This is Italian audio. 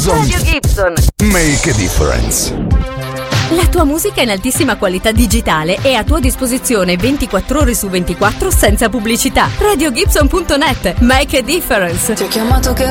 Gibson. Radio Gibson. Make a difference. La tua musica in altissima qualità digitale è a tua disposizione 24 ore su 24 senza pubblicità. RadioGibson.net. Make a difference. Ti ho chiamato che